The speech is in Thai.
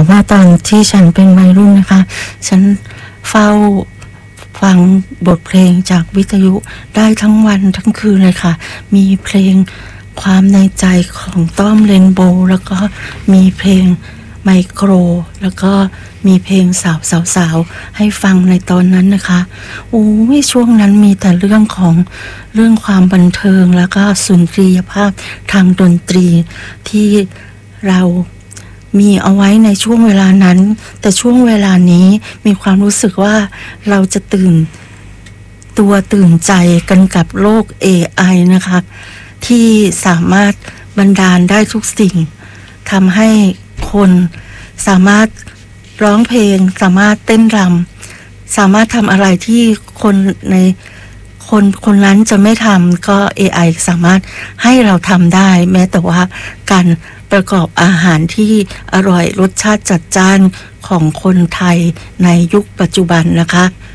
ว่าตอนที่ฉันเป็นวัยรุ่นนะคะฉันเฝ้าฟังบทเพลงจากวิทยุได้ทั้งวันทั้งคืนเลยค่ะมีเพลงความในใจของต้อมเรนโบว์แล้วก็มีเพลงไมโครแล้วก็มีเพลงสาวให้ฟังในตอนนั้นนะคะโอ้ยช่วงนั้นมีแต่เรื่องความบันเทิงแล้วก็สุนทรียภาพทางดนตรีที่เรามีเอาไว้ในช่วงเวลานั้นแต่ช่วงเวลานี้มีความรู้สึกว่าเราจะตื่นใจกันกับโลก AI นะคะที่สามารถบันดาลได้ทุกสิ่งทำให้คนสามารถร้องเพลงสามารถเต้นรำสามารถทำอะไรที่คนนั้นจะไม่ทำก็ AI สามารถให้เราทำได้แม้แต่ว่าการประกอบอาหารที่อร่อยรสชาติจัดจ้านของคนไทยในยุคปัจจุบันนะคะ